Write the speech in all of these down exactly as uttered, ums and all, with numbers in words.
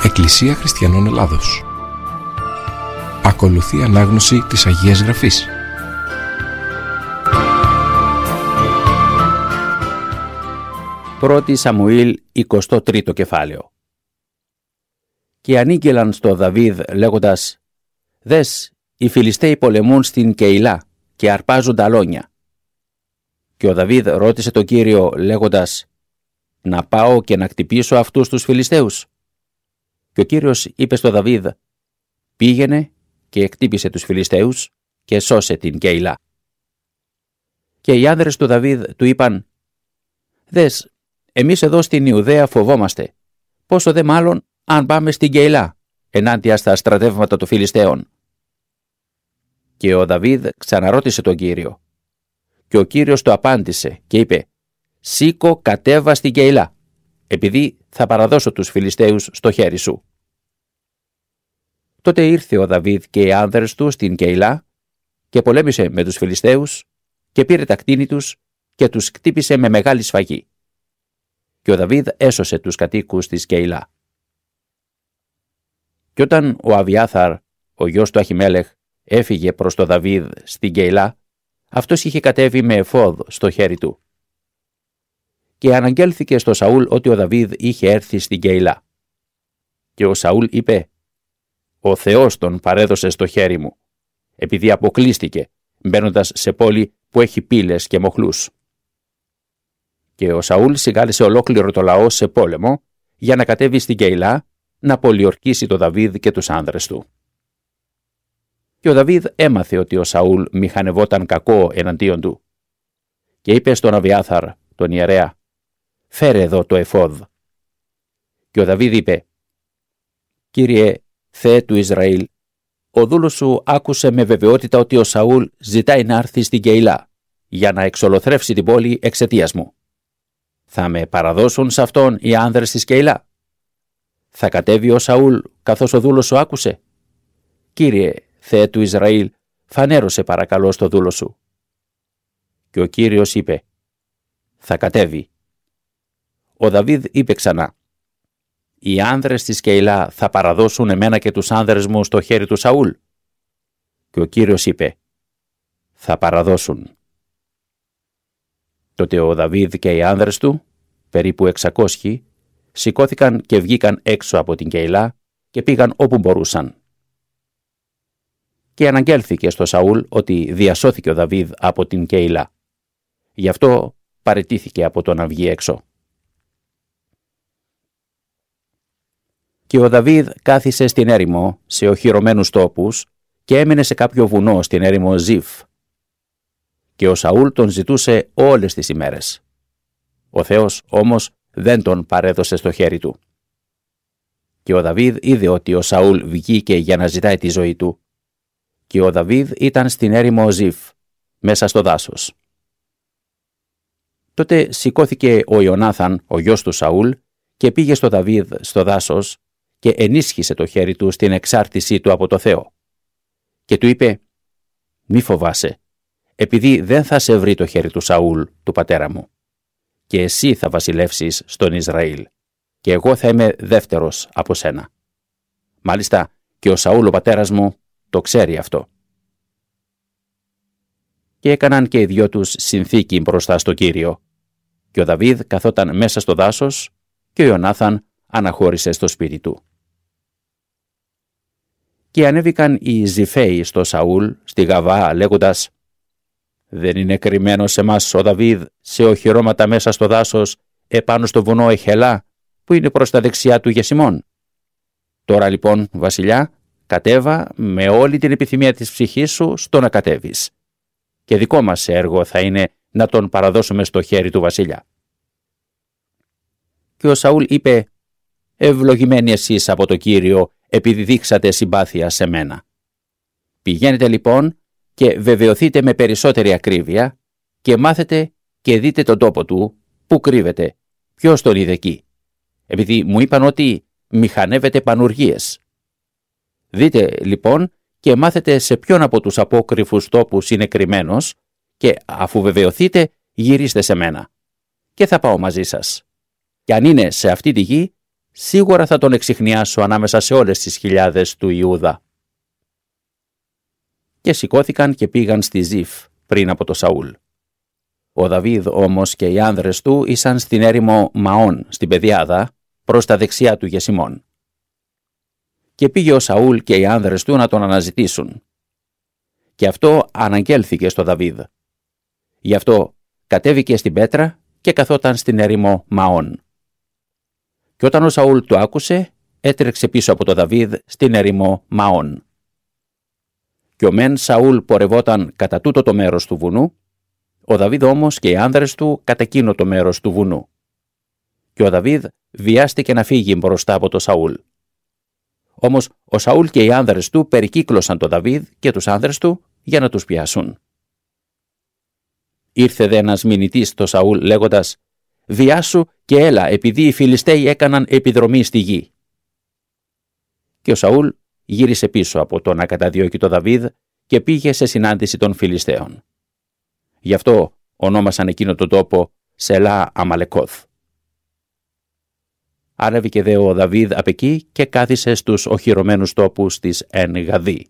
Εκκλησία Χριστιανών Ελλάδος. Ακολουθεί ανάγνωση της Αγίας Γραφής. Πρώτη Σαμουήλ, εικοστό τρίτο κεφάλαιο. Και ανήγγελαν στο Δαβίδ λέγοντας: «Δες, οι Φιλιστέοι πολεμούν στην Κεϊλά και αρπάζουν τα αλόνια». Και ο Δαβίδ ρώτησε τον Κύριο λέγοντας: «Να πάω και να χτυπήσω αυτούς τους Φιλιστέους?» Και ο Κύριος είπε στο Δαβίδ: «Πήγαινε και χτύπησε τους Φιλιστέους και σώσε την Κεϊλά». Και οι άνδρες του Δαβίδ του είπαν: «Δες, εμείς εδώ στην Ιουδαία φοβόμαστε, πόσο δε μάλλον αν πάμε στην Κεϊλά ενάντια στα στρατεύματα των Φιλιστέων». Και ο Δαβίδ ξαναρώτησε τον Κύριο. Και ο Κύριος του απάντησε και είπε: «Σήκω, κατέβα στην Κεϊλά, επειδή θα παραδώσω τους Φιλιστέους στο χέρι σου». Τότε ήρθε ο Δαβίδ και οι άνδρες του στην Κεϊλά και πολέμησε με τους Φιλιστέους και πήρε τα κτίνη τους και τους χτύπησε με μεγάλη σφαγή. Και ο Δαβίδ έσωσε τους κατοίκους της Κεϊλά. Και όταν ο Αβιάθαρ, ο γιος του Αχιμέλεχ, έφυγε προς το Δαβίδ στην Κεϊλά, αυτός είχε κατέβει με εφόδ στο χέρι του. Και αναγγέλθηκε στο Σαούλ ότι ο Δαβίδ είχε έρθει στην Κεϊλά. Και ο Σαούλ είπε: «Ο Θεός τον παρέδωσε στο χέρι μου, επειδή αποκλείστηκε, μπαίνοντας σε πόλη που έχει πύλες και μοχλούς». Και ο Σαούλ συγκάλεσε ολόκληρο το λαό σε πόλεμο για να κατέβει στην Κεϊλά να πολιορκήσει το Δαβίδ και τους άνδρες του. Και ο Δαβίδ έμαθε ότι ο Σαούλ μηχανευόταν κακό εναντίον του. Και είπε στον Αβιάθαρ, τον ιερέα: «Φέρε εδώ το εφόδ». Και ο Δαβίδ είπε: «Κύριε Θεέ του Ισραήλ, ο δούλος σου άκουσε με βεβαιότητα ότι ο Σαούλ ζητάει να έρθει στην Κεϊλά για να εξολοθρεύσει την πόλη εξαιτίας μου. Θα με παραδώσουν σε αυτόν οι άνδρες της Κεϊλά? Θα κατέβει ο Σαούλ καθώς ο δούλος σου άκουσε? Κύριε Θεέ του Ισραήλ, φανέρωσε παρακαλώ στο δούλο σου». Και ο Κύριος είπε: «Θα κατέβει». Ο Δαβίδ είπε ξανά: «Οι άνδρες της Κεϊλά θα παραδώσουν εμένα και τους άνδρες μου στο χέρι του Σαούλ?» Και ο Κύριος είπε: «Θα παραδώσουν». Τότε ο Δαβίδ και οι άνδρες του, περίπου εξακόσιοι, σηκώθηκαν και βγήκαν έξω από την Κεϊλά και πήγαν όπου μπορούσαν. Και αναγγέλθηκε στο Σαούλ ότι διασώθηκε ο Δαβίδ από την Κεϊλά. Γι' αυτό παραιτήθηκε από το να βγει έξω. Και ο Δαβίδ κάθισε στην έρημο σε οχυρωμένους τόπους και έμενε σε κάποιο βουνό στην έρημο Ζιφ. Και ο Σαούλ τον ζητούσε όλες τις ημέρες. Ο Θεός όμως δεν τον παρέδωσε στο χέρι του. Και ο Δαβίδ είδε ότι ο Σαούλ βγήκε για να ζητάει τη ζωή του. Και ο Δαβίδ ήταν στην έρημο Ζιφ, μέσα στο δάσος. Τότε σηκώθηκε ο Ιωνάθαν, ο γιος του Σαούλ, και πήγε στο Δαβίδ στο δάσος και ενίσχυσε το χέρι του στην εξάρτησή του από το Θεό. Και του είπε: «Μη φοβάσαι, επειδή δεν θα σε βρει το χέρι του Σαούλ, του πατέρα μου. Και εσύ θα βασιλεύσεις στον Ισραήλ, και εγώ θα είμαι δεύτερος από σένα. Μάλιστα και ο Σαούλ ο πατέρας μου το ξέρει αυτό». Και έκαναν και οι δυο τους συνθήκη μπροστά στο Κύριο. Και ο Δαβίδ καθόταν μέσα στο δάσος και ο Ιωνάθαν αναχώρησε στο σπίτι του. Και ανέβηκαν οι Ζιφαίοι στο Σαούλ στη Γαβά λέγοντας: «Δεν είναι κρυμμένος σε μας ο Δαβίδ σε οχυρώματα μέσα στο δάσος επάνω στο βουνό Εχελά που είναι προς τα δεξιά του Γεσιμών? Τώρα λοιπόν, βασιλιά, κατέβα με όλη την επιθυμία της ψυχής σου στο να κατέβεις. Και δικό μας έργο θα είναι να τον παραδώσουμε στο χέρι του βασιλιά». Και ο Σαούλ είπε: «Ευλογημένοι εσείς από το Κύριο, επειδή δείξατε συμπάθεια σε μένα. Πηγαίνετε λοιπόν και βεβαιωθείτε με περισσότερη ακρίβεια και μάθετε και δείτε τον τόπο του, που κρύβεται, ποιος τον είδε εκεί, επειδή μου είπαν ότι μηχανεύεται πανουργίες. Δείτε λοιπόν και μάθετε σε ποιον από τους απόκρυφους τόπους είναι κρυμμένος και αφού βεβαιωθείτε γυρίστε σε μένα και θα πάω μαζί σας. Και αν είναι σε αυτή τη γη, σίγουρα θα τον εξιχνιάσω ανάμεσα σε όλες τις χιλιάδες του Ιούδα. Και σηκώθηκαν και πήγαν στη Ζιφ πριν από το Σαούλ. Ο Δαβίδ όμως και οι άνδρες του ήσαν στην έρημο Μαών, στην πεδιάδα, προς τα δεξιά του Γεσιμών. Και πήγε ο Σαούλ και οι άνδρες του να τον αναζητήσουν. Και αυτό αναγγέλθηκε στο Δαβίδ. Γι' αυτό κατέβηκε στην πέτρα και καθόταν στην έρημο Μαών. Και όταν ο Σαούλ το άκουσε, έτρεξε πίσω από το Δαβίδ στην έρημο Μαών. Και ο μεν Σαούλ πορευόταν κατά τούτο το μέρος του βουνού, ο Δαβίδ όμως και οι άνδρες του κατά εκείνο το μέρος του βουνού. Και ο Δαβίδ βιάστηκε να φύγει μπροστά από το Σαούλ. Όμως ο Σαούλ και οι άνδρες του περικύκλωσαν το Δαβίδ και τους άνδρες του για να τους πιάσουν. Ήρθε δε ένας μηνυτής στο Σαούλ λέγοντας «Βιάσου και έλα, επειδή οι Φιλιστέοι έκαναν επιδρομή στη γη». Και ο Σαούλ γύρισε πίσω από το να καταδιώκει το Δαβίδ και πήγε σε συνάντηση των Φιλιστέων. Γι' αυτό ονόμασαν εκείνο τον τόπο Σελά Αμαλεκόθ. Άνεβηκε δε ο Δαβίδ απ' εκεί και κάθισε στους οχυρωμένους τόπους της Εν Γαδί.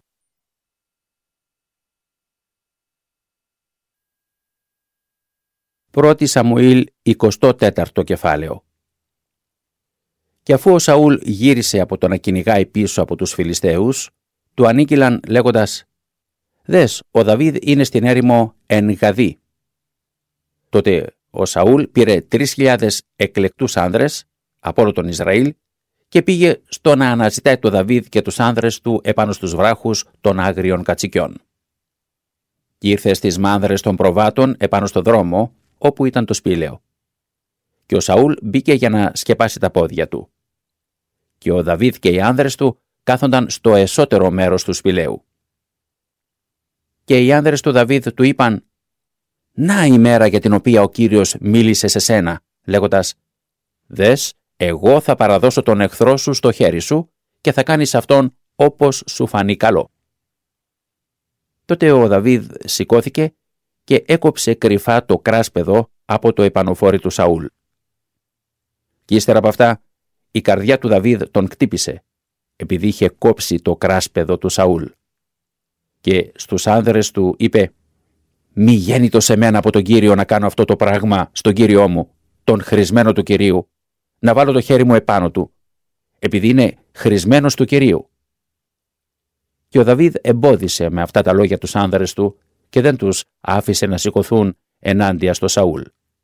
Πρώτη Σαμουήλ εικοστό τέταρτο κεφάλαιο. Και αφού ο Σαούλ γύρισε από το να κυνηγάει πίσω από τους Φιλιστέους, του ανήγγειλαν λέγοντας «Δες, ο Δαβίδ είναι στην έρημο Εν Γαδί». Τότε ο Σαούλ πήρε τρεις χιλιάδες εκλεκτούς άνδρες από όλο τον Ισραήλ και πήγε στο να αναζητάει το Δαβίδ και τους άνδρες του επάνω στους βράχους των άγριων κατσικιών. Και ήρθε στις μάνδρες των προβάτων επάνω στο δρόμο όπου ήταν το σπήλαιο. Και ο Σαούλ μπήκε για να σκεπάσει τα πόδια του. Και ο Δαβίδ και οι άνδρες του κάθονταν στο εσώτερο μέρος του σπηλαίου. Και οι άνδρες του Δαβίδ του είπαν «Να η μέρα για την οποία ο Κύριος μίλησε σε σένα», λέγοντας «Δες, εγώ θα παραδώσω τον εχθρό σου στο χέρι σου και θα κάνεις αυτόν όπως σου φανεί καλό». Τότε ο Δαβίδ σηκώθηκε και έκοψε κρυφά το κράσπεδο από το επανοφόρι του Σαούλ. Και ύστερα από αυτά η καρδιά του Δαβίδ τον κτύπησε, επειδή είχε κόψει το κράσπεδο του Σαούλ. Και στους άνδρες του είπε «Μη γέννητο σε μένα από τον Κύριο να κάνω αυτό το πράγμα στον Κύριό μου, τον χρησμένο του Κυρίου, να βάλω το χέρι μου επάνω του, επειδή είναι χρησμένος του Κυρίου». Και ο Δαβίδ εμπόδισε με αυτά τα λόγια τους άνδρες του και δεν τους άφησε να σηκωθούν ενάντια στο Σαούλ.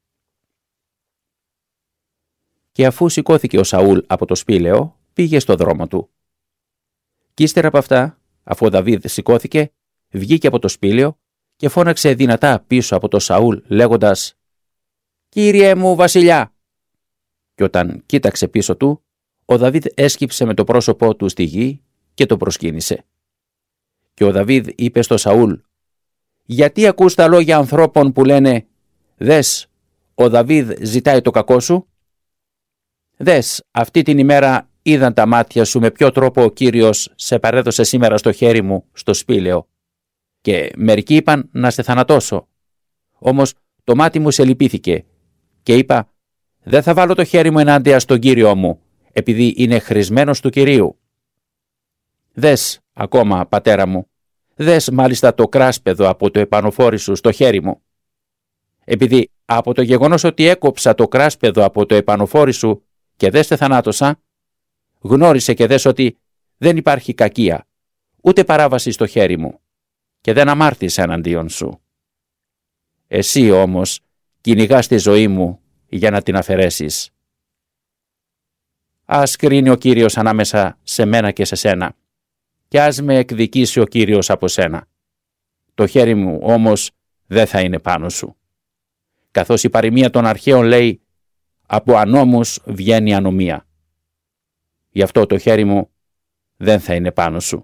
Και αφού σηκώθηκε ο Σαούλ από το σπήλαιο, πήγε στο δρόμο του. Κι ύστερα από αυτά, αφού ο Δαβίδ σηκώθηκε, βγήκε από το σπήλαιο και φώναξε δυνατά πίσω από το Σαούλ λέγοντας «Κύριε μου βασιλιά!» Και όταν κοίταξε πίσω του, ο Δαβίδ έσκυψε με το πρόσωπό του στη γη και το προσκύνησε. Και ο Δαβίδ είπε στο Σαούλ «Γιατί ακούς τα λόγια ανθρώπων που λένε «Δες, ο Δαβίδ ζητάει το κακό σου»? Δες, αυτή την ημέρα είδαν τα μάτια σου με ποιο τρόπο ο Κύριος σε παρέδωσε σήμερα στο χέρι μου στο σπήλαιο. Και μερικοί είπαν να σε θανατώσω. Όμως το μάτι μου σε λυπήθηκε και είπα «Δεν θα βάλω το χέρι μου ενάντια στον Κύριό μου, επειδή είναι χρησμένος του Κυρίου». Δες ακόμα, πατέρα μου, δες μάλιστα το κράσπεδο από το επανοφόρι σου στο χέρι μου. Επειδή από το γεγονός ότι έκοψα το κράσπεδο από το επανοφόρι σου και δεν σε θανάτωσα, γνώρισε και δες ότι δεν υπάρχει κακία, ούτε παράβαση στο χέρι μου και δεν αμάρτησα εναντίον σου. Εσύ όμως κυνηγάς τη ζωή μου για να την αφαιρέσεις. Ας κρίνει ο Κύριος ανάμεσα σε μένα και σε σένα και ας με εκδικήσει ο Κύριος από σένα. Το χέρι μου όμως δεν θα είναι πάνω σου. Καθώς η παροιμία των αρχαίων λέει «Από ανώμους βγαίνει ανομία». Γι' αυτό το χέρι μου δεν θα είναι πάνω σου.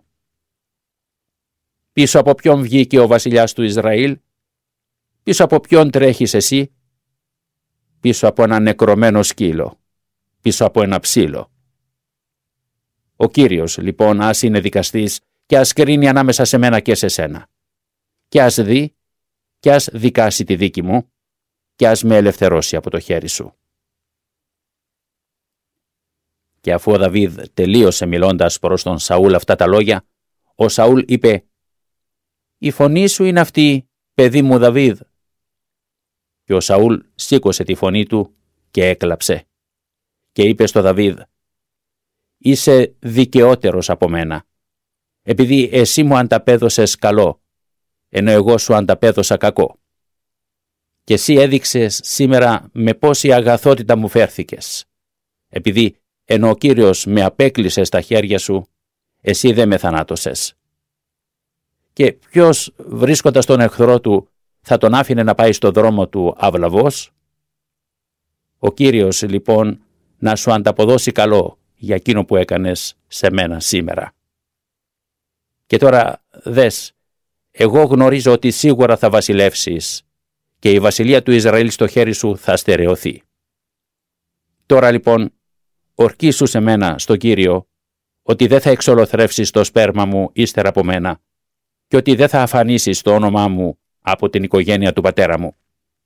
Πίσω από ποιον βγήκε ο βασιλιάς του Ισραήλ? Πίσω από ποιον τρέχεις εσύ? Πίσω από ένα νεκρωμένο σκύλο. Πίσω από ένα ψήλο. Ο Κύριος λοιπόν ας είναι δικαστής και ας κρίνει ανάμεσα σε μένα και σε σένα. Και ας δει και ας δικάσει τη δίκη μου και ας με ελευθερώσει από το χέρι σου. Και αφού ο Δαβίδ τελείωσε μιλώντας προς τον Σαούλ αυτά τα λόγια, ο Σαούλ είπε «Η φωνή σου είναι αυτή, παιδί μου Δαβίδ». Και ο Σαούλ σήκωσε τη φωνή του και έκλαψε και είπε στο Δαβίδ «Είσαι δικαιότερος από μένα, επειδή εσύ μου ανταπέδωσες καλό, ενώ εγώ σου ανταπέδωσα κακό. Και εσύ έδειξες σήμερα με πόση αγαθότητα μου φέρθηκες, επειδή ενώ ο Κύριος με απέκλεισε στα χέρια σου, εσύ δεν με θανάτωσες. Και ποιος βρίσκοντας τον εχθρό του θα τον άφηνε να πάει στο δρόμο του αυλαβός? Ο Κύριος λοιπόν να σου ανταποδώσει καλό για εκείνο που έκανες σε μένα σήμερα. Και τώρα δες, εγώ γνωρίζω ότι σίγουρα θα βασιλεύσεις και η βασιλεία του Ισραήλ στο χέρι σου θα στερεωθεί. Τώρα λοιπόν ορκίσου σε μένα στον Κύριο ότι δεν θα εξολοθρεύσεις το σπέρμα μου ύστερα από μένα και ότι δεν θα αφανίσεις το όνομά μου από την οικογένεια του πατέρα μου».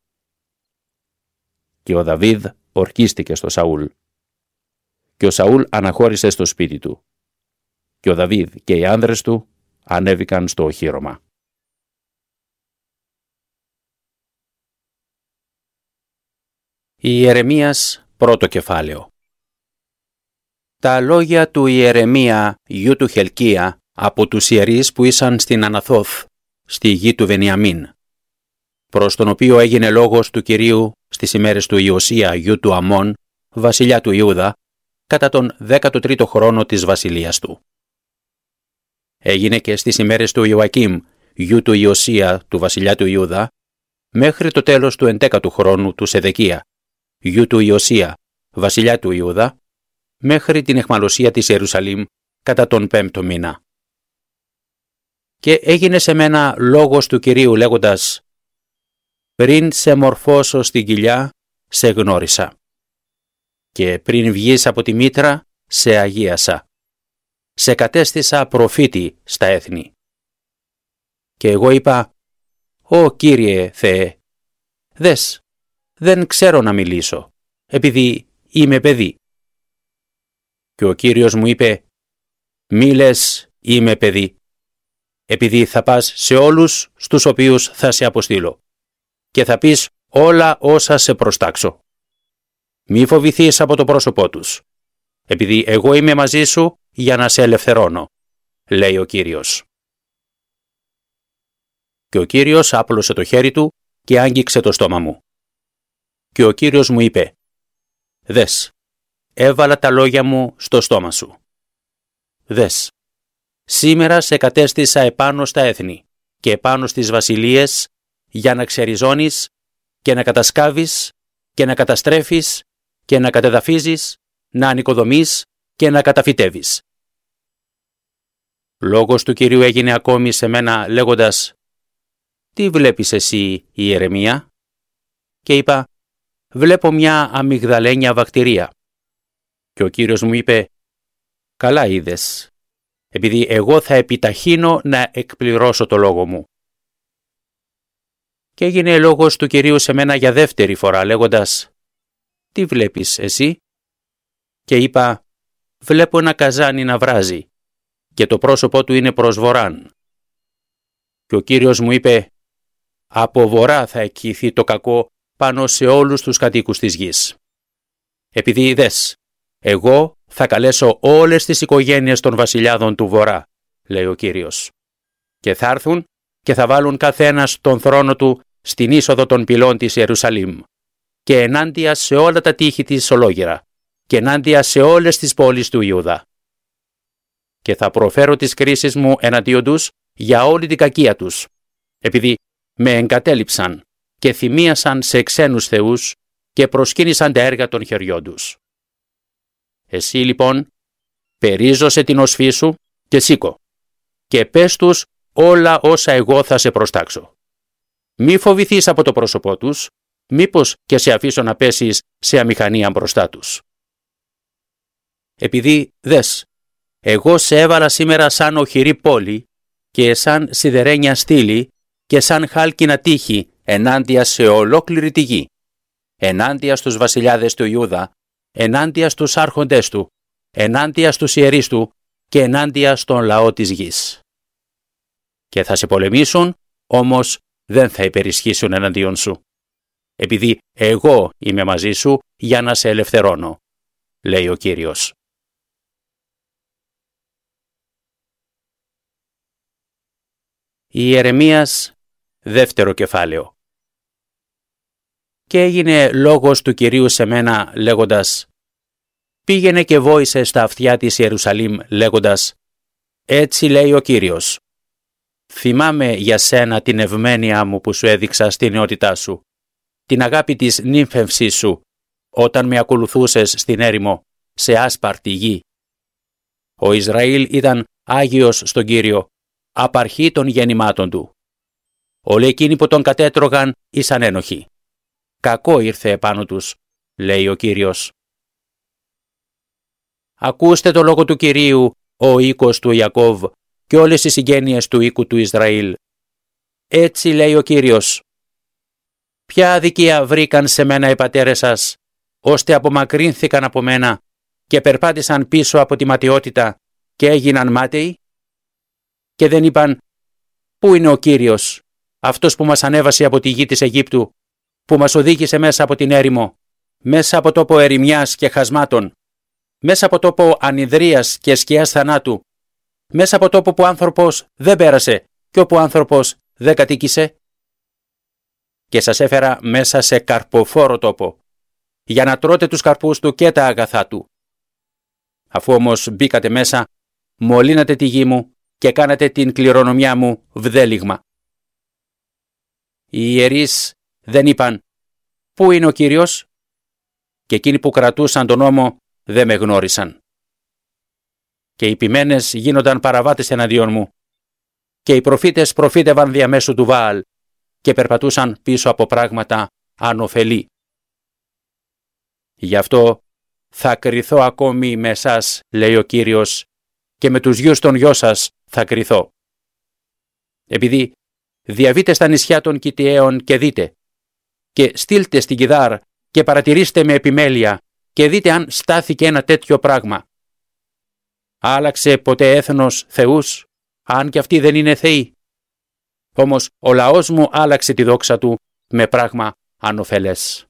Και ο Δαβίδ ορκίστηκε στο Σαούλ. Και ο Σαούλ αναχώρησε στο σπίτι του. Και ο Δαβίδ και οι άνδρες του ανέβηκαν στο οχήρωμα. Ιερεμίας πρώτο κεφάλαιο. Τα λόγια του Ιερεμία γιου του Χελκία από τους ιερείς που ήσαν στην Αναθώθ, στη γη του Βενιαμίν, προς τον οποίο έγινε λόγος του Κυρίου στις ημέρες του Ιωσία γιου του Αμών, βασιλιά του Ιούδα, κατά τον δέκατο τρίτο χρόνο της βασιλείας του. Έγινε και στις ημέρες του Ιωακήμ γιου του Ιωσία του βασιλιά του Ιούδα, μέχρι το τέλος του εντέκατου χρόνου του Σεδεκία γιου του Ιωσία βασιλιά του Ιούδα, μέχρι την αιχμαλωσία της Ιερουσαλήμ κατά τον πέμπτο μήνα. Και έγινε σε μένα λόγος του Κυρίου λέγοντας «Πριν σε μορφώσω στην κοιλιά, σε γνώρισα. Και πριν βγεις από τη μήτρα, σε αγίασα. Σε κατέστησα προφήτη στα έθνη». Και εγώ είπα «Ω Κύριε Θεέ, δες, δεν ξέρω να μιλήσω, επειδή είμαι παιδί». Και ο Κύριος μου είπε «Μη λες είμαι παιδί, επειδή θα πας σε όλους στους οποίους θα σε αποστείλω και θα πεις όλα όσα σε προστάξω. Μη φοβηθείς από το πρόσωπό τους, επειδή εγώ είμαι μαζί σου για να σε ελευθερώνω», λέει ο Κύριος. Και ο Κύριος άπλωσε το χέρι του και άγγιξε το στόμα μου. Και ο Κύριος μου είπε «Δες, έβαλα τα λόγια μου στο στόμα σου. Δες, σήμερα σε κατέστησα επάνω στα έθνη και επάνω στις βασιλείες για να ξεριζώνεις και να κατασκάβεις και να καταστρέφεις και να κατεδαφίζεις, να ανοικοδομείς και να καταφυτεύεις». Λόγος του Κυρίου έγινε ακόμη σε μένα λέγοντας «Τι βλέπεις εσύ, Ιερεμία?» Και είπα «Βλέπω μια αμυγδαλένια βακτηρία». Και ο Κύριος μου είπε «Καλά είδες, επειδή εγώ θα επιταχύνω να εκπληρώσω το λόγο μου». Και έγινε λόγος του Κυρίου σε μένα για δεύτερη φορά λέγοντας «Τι βλέπεις εσύ?» Και είπα «Βλέπω ένα καζάνι να βράζει και το πρόσωπό του είναι προς βορράν». Και ο Κύριος μου είπε «Από βορρά θα εκχυθεί το κακό πάνω σε όλους τους κατοίκους της γης. Επειδή δες, εγώ θα καλέσω όλες τις οικογένειες των βασιλιάδων του βορρά», λέει ο Κύριος, «και θα έρθουν και θα βάλουν καθένας τον θρόνο του στην είσοδο των πυλών της Ιερουσαλήμ και ενάντια σε όλα τα τείχη της ολόγυρα και ενάντια σε όλες τις πόλεις του Ιούδα. Και θα προφέρω τις κρίσεις μου εναντίον τους για όλη την κακία τους, επειδή με εγκατέλειψαν και θυμίασαν σε ξένους θεούς και προσκύνησαν τα έργα των χεριών τους. Εσύ λοιπόν περίζωσε την οσφή σου και σήκω και πες τους όλα όσα εγώ θα σε προστάξω. Μη φοβηθείς από το πρόσωπό τους, μήπως και σε αφήσω να πέσεις σε αμηχανία μπροστά τους. Επειδή δες, εγώ σε έβαλα σήμερα σαν οχυρή πόλη και σαν σιδερένια στήλη και σαν χάλκινα τείχη ενάντια σε ολόκληρη τη γη, ενάντια στους βασιλιάδες του Ιούδα, ενάντια στους άρχοντες του ενάντια στους ιερείς του και ενάντια στον λαό της γης. Και θα σε πολεμήσουν, όμως δεν θα υπερισχύσουν εναντίον σου, επειδή εγώ είμαι μαζί σου για να σε ελευθερώνω, λέει ο Κύριος. Ιερεμίας, δεύτερο κεφάλαιο. Και έγινε λόγος του Κυρίου σε μένα λέγοντας: πήγαινε και βόησε στα αυτιά της Ιερουσαλήμ λέγοντας: έτσι λέει ο Κύριος, θυμάμαι για σένα την ευμένειά μου που σου έδειξα στην νεότητά σου, την αγάπη της νύμφευσής σου, όταν με ακολουθούσες στην έρημο, σε άσπαρτη γη. Ο Ισραήλ ήταν άγιος στον Κύριο, απαρχή των γεννημάτων του. Όλοι εκείνοι που τον κατέτρωγαν ήσαν ένοχοι. Κακό ήρθε επάνω τους, λέει ο Κύριος. Ακούστε το λόγο του Κυρίου, ο οίκος του Ιακώβ και όλες οι συγγένειες του οίκου του Ισραήλ. Έτσι λέει ο Κύριος. Ποια αδικία βρήκαν σε μένα οι πατέρες σας, ώστε απομακρύνθηκαν από μένα και περπάτησαν πίσω από τη ματαιότητα και έγιναν μάταιοι? Και δεν είπαν: πού είναι ο Κύριος, αυτός που μας ανέβασε από τη γη της Αιγύπτου, που μας οδήγησε μέσα από την έρημο, μέσα από τόπο ερημιάς και χασμάτων, μέσα από τόπο ανιδρείας και σκιάς θανάτου, μέσα από τόπο που άνθρωπος δεν πέρασε και όπου άνθρωπος δεν κατοίκησε? Και σας έφερα μέσα σε καρποφόρο τόπο, για να τρώτε τους καρπούς του και τα αγαθά του. Αφού όμως μπήκατε μέσα, μολύνατε τη γη μου και κάνατε την κληρονομιά μου βδέλιγμα. Οι ιερείς δεν είπαν: πού είναι ο Κύριος? Και εκείνοι που κρατούσαν τον νόμο δεν με γνώρισαν. Και οι ποιμένες γίνονταν παραβάτες εναντίον μου, και οι προφήτες προφήτευαν διαμέσου του Βάαλ και περπατούσαν πίσω από πράγματα ανωφελή. Γι' αυτό θα κριθώ ακόμη με εσάς, λέει ο Κύριος, και με τους γιους των γιος σας θα κριθώ. Επειδή διαβείτε στα νησιά των Κιτιαίων και δείτε, και στείλτε στην Κιδάρ και παρατηρήστε με επιμέλεια και δείτε αν στάθηκε ένα τέτοιο πράγμα. Άλλαξε ποτέ έθνος θεούς, αν και αυτοί δεν είναι θεοί? Όμως ο λαός μου άλλαξε τη δόξα του με πράγμα ανωφελές.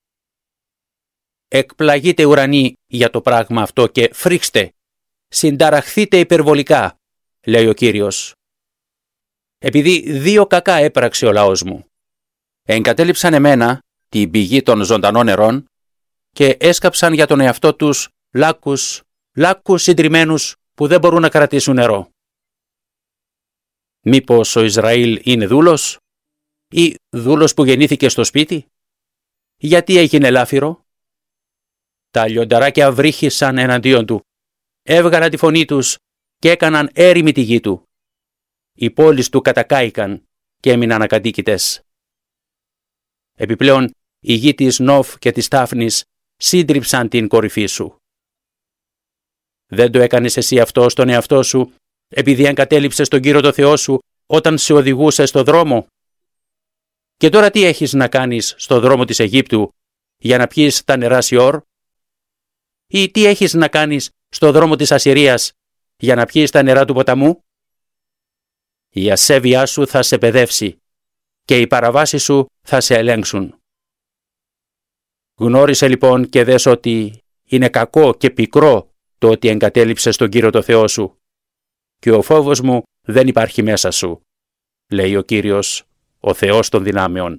Εκπλαγείτε ουρανοί για το πράγμα αυτό και φρίξτε, συνταραχθείτε υπερβολικά, λέει ο Κύριος. Επειδή δύο κακά έπραξε ο λαός μου. Εγκατέλειψαν εμένα, την πηγή των ζωντανών νερών, και έσκαψαν για τον εαυτό τους λάκκους, λάκκους συντριμμένους που δεν μπορούν να κρατήσουν νερό. Μήπως ο Ισραήλ είναι δούλος, ή δούλος που γεννήθηκε στο σπίτι? Γιατί έγινε λάφυρο? Τα λιονταράκια βρύχησαν εναντίον του, έβγαλαν τη φωνή τους και έκαναν έρημη τη γη του. Οι πόλεις του κατακάηκαν και έμειναν ακατοίκητες. Επιπλέον, η γη της Νόφ και της Τάφνης σύντριψαν την κορυφή σου. Δεν το έκανες εσύ αυτό στον εαυτό σου, επειδή εγκατέλειψες τον Κύριο το Θεό σου όταν σε οδηγούσε στο δρόμο? Και τώρα τι έχεις να κάνεις στο δρόμο της Αιγύπτου για να πιείς τα νερά Σιόρ? Ή τι έχεις να κάνεις στο δρόμο της Ασσυρίας για να πιείς τα νερά του ποταμού? Η ασέβειά σου θα σε παιδεύσει και οι παραβάσεις σου θα σε ελέγξουν. Γνώρισε λοιπόν και δες ότι είναι κακό και πικρό το ότι εγκατέλειψες τον Κύριο το Θεό σου, και ο φόβος μου δεν υπάρχει μέσα σου, λέει ο Κύριος, ο Θεός των δυνάμεων.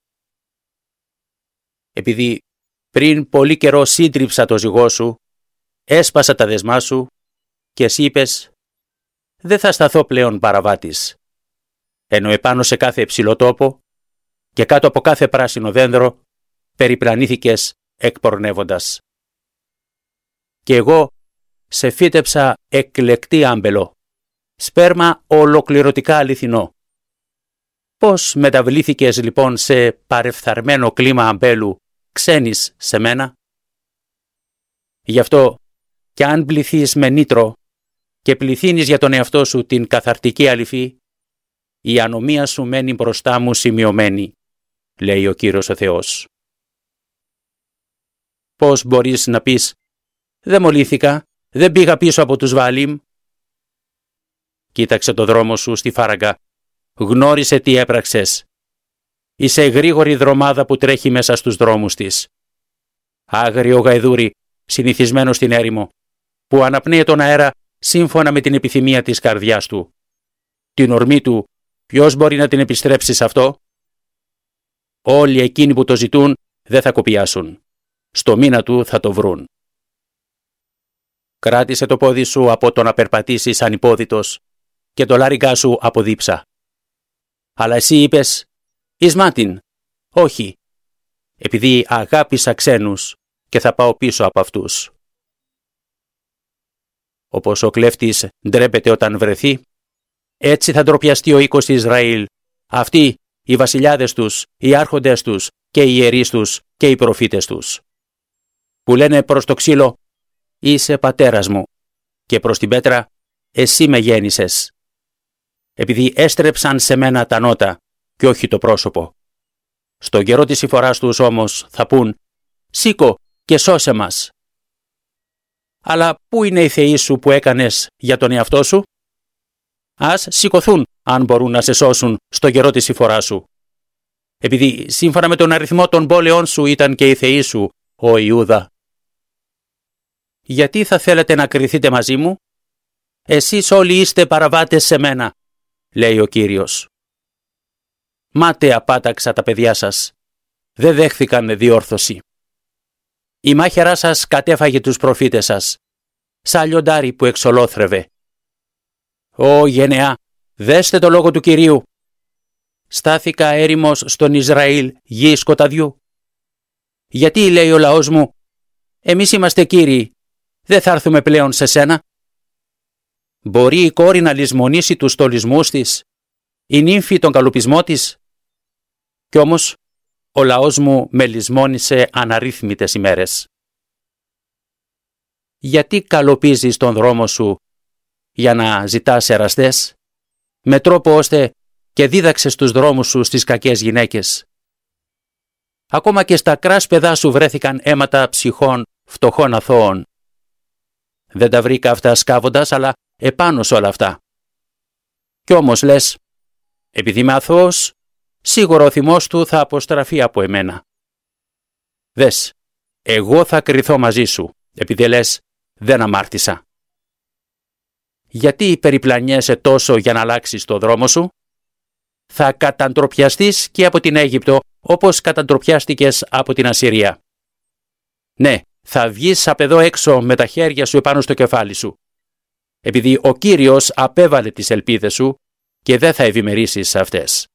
Επειδή πριν πολύ καιρό σύντριψα το ζυγό σου, έσπασα τα δεσμά σου και εσύ είπες: δεν θα σταθώ πλέον παραβάτης, ενώ επάνω σε κάθε υψηλό τόπο και κάτω από κάθε πράσινο δέντρο περιπλανήθηκες εκπορνεύοντας. Και εγώ σε φύτεψα εκλεκτή άμπελο, σπέρμα ολοκληρωτικά αληθινό. Πώς μεταβλήθηκες λοιπόν σε παρεφθαρμένο κλίμα αμπέλου ξένης σε μένα? Γι' αυτό κι αν πληθείς με νήτρο και πληθύνεις για τον εαυτό σου την καθαρτική αληθή, η ανομία σου μένει μπροστά μου σημειωμένη, λέει ο Κύριος ο Θεός. Πώς μπορείς να πεις: δεν μολύθηκα, δεν πήγα πίσω από τους Βααλίμ. Κοίταξε το δρόμο σου στη φάραγγα. Γνώρισε τι έπραξες. Είσαι γρήγορη δρομάδα που τρέχει μέσα στους δρόμους της. Άγριο γαϊδούρι, συνηθισμένο στην έρημο, που αναπνέει τον αέρα σύμφωνα με την επιθυμία της καρδιάς του. Την ορμή του, ποιος μπορεί να την επιστρέψει σε αυτό? Όλοι εκείνοι που το ζητούν δεν θα κοπιάσουν. Στο μήνα του θα το βρουν. Κράτησε το πόδι σου από το να περπατήσεις ανυπόδητος και το λάριγγά σου από δίψα. Αλλά εσύ είπες, εις μάτιν, όχι, επειδή αγάπησα ξένους και θα πάω πίσω από αυτούς. Όπως ο κλέφτης ντρέπεται όταν βρεθεί, έτσι θα ντροπιαστεί ο οίκος Ισραήλ, αυτοί οι βασιλιάδες τους, οι άρχοντες τους και οι ιερείς τους και οι προφήτες τους, που λένε προς το ξύλο, είσαι πατέρας μου, και προς την πέτρα, εσύ με γέννησες, επειδή έστρεψαν σε μένα τα νότα και όχι το πρόσωπο. Στον καιρό της συμφοράς τους όμως θα πούν, σήκω και σώσε μας. Αλλά πού είναι οι θεοί σου που έκανες για τον εαυτό σου? Ας σηκωθούν αν μπορούν να σε σώσουν στο καιρό της συμφοράς σου. Επειδή σύμφωνα με τον αριθμό των πόλεων σου ήταν και οι θεοί σου, ο Ιούδα. Γιατί θα θέλετε να κριθείτε μαζί μου? Εσείς όλοι είστε παραβάτες σε μένα, λέει ο Κύριος. Μάταια πάταξα τα παιδιά σας. Δεν δέχθηκαν διόρθωση. Η μάχαιρά σας κατέφαγε τους προφήτες σας, σαν λιοντάρι που εξολόθρευε. Ω γενεά, δέστε το λόγο του Κυρίου. Στάθηκα έρημος στον Ισραήλ, γη σκοταδιού. Γιατί, λέει ο λαός μου, εμείς είμαστε κύριοι, δεν θα έρθουμε πλέον σε σένα? Μπορεί η κόρη να λησμονήσει τους στολισμούς της, η νύμφη τον καλοπισμό της? Κι όμως, ο λαός μου με λησμόνησε αναρρύθμιτες ημέρες. Γιατί καλοπίζεις τον δρόμο σου για να ζητάς εραστές, με τρόπο ώστε και δίδαξες τους δρόμους σου στις κακές γυναίκες? Ακόμα και στα κράσπεδά σου βρέθηκαν αίματα ψυχών φτωχών αθώων. Δεν τα βρήκα αυτά σκάβοντας, αλλά επάνω σε όλα αυτά. Κι όμως λες, επειδή είμαι αθώος, σίγουρα ο θυμός του θα αποστραφεί από εμένα. Δες, εγώ θα κριθώ μαζί σου, επειδή λες, δεν αμάρτησα. Γιατί περιπλανιέσαι τόσο για να αλλάξεις το δρόμο σου? Θα καταντροπιαστείς και από την Αίγυπτο, όπως καταντροπιάστηκες από την Ασσυρία. Ναι, θα βγεις απ' εδώ έξω με τα χέρια σου επάνω στο κεφάλι σου, επειδή ο Κύριος απέβαλε τις ελπίδες σου και δεν θα ευημερήσεις αυτές.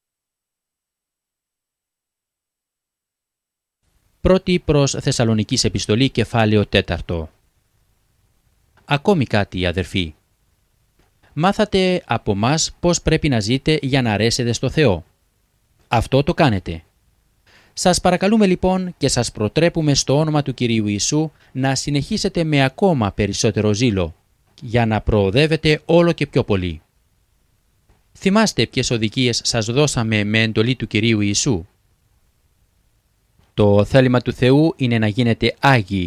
Πρώτη προς Θεσσαλονικής επιστολή, κεφάλαιο τέταρτο. Ακόμη κάτι, αδερφοί. Μάθατε από μας πώς πρέπει να ζείτε για να αρέσετε στο Θεό. Αυτό το κάνετε. Σας παρακαλούμε λοιπόν και σας προτρέπουμε στο όνομα του Κυρίου Ιησού να συνεχίσετε με ακόμα περισσότερο ζήλο, για να προοδεύετε όλο και πιο πολύ. Θυμάστε ποιες οδηγίες σας δώσαμε με εντολή του Κυρίου Ιησού. Το θέλημα του Θεού είναι να γίνετε άγιοι